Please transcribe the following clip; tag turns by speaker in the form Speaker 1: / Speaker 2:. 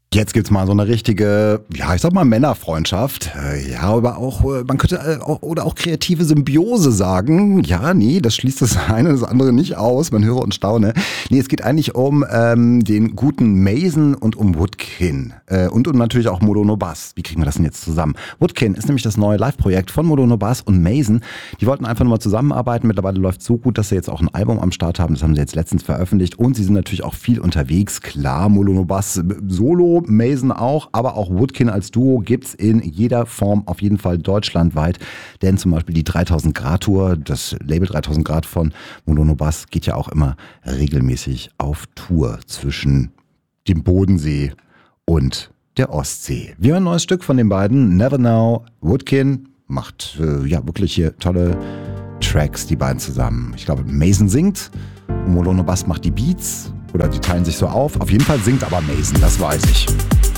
Speaker 1: Jetzt gibt's mal so eine richtige, ja, ich sag mal Männerfreundschaft. Ja, aber auch, man könnte oder auch kreative Symbiose sagen. Ja, nee, das schließt das eine das andere nicht aus. Man höre und staune. Nee, es geht eigentlich um den guten Mason und um Woodkin. Und um natürlich auch Modono Bass. Wie kriegen wir das denn jetzt zusammen? Woodkin ist nämlich das neue Live-Projekt von Modono Bass und Mason. Die wollten einfach nur mal zusammenarbeiten. Mittlerweile läuft es so gut, dass sie jetzt auch ein Album am Start haben. Das haben sie jetzt letztens veröffentlicht. Und sie sind natürlich auch viel unterwegs. Klar, Modono Bass solo, Mason auch, aber auch Woodkin als Duo gibt's in jeder Form auf jeden Fall deutschlandweit. Denn zum Beispiel die 3000 Grad Tour, das Label 3000 Grad von Modono Bass geht ja auch immer regelmäßig auf Tour zwischen dem Bodensee und der Ostsee. Wir hören ein neues Stück von den beiden, Never Now. Woodkin macht ja wirklich hier tolle Tracks, die beiden zusammen. Ich glaube, Mason singt und Modono Bass macht die Beats. Oder die teilen sich so auf. Auf jeden Fall singt aber Mason, das weiß ich.